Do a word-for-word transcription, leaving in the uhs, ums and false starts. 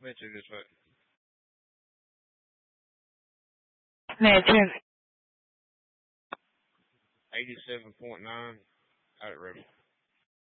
Bet you this way. Man, ten. eighty-seven point nine. Got it ready.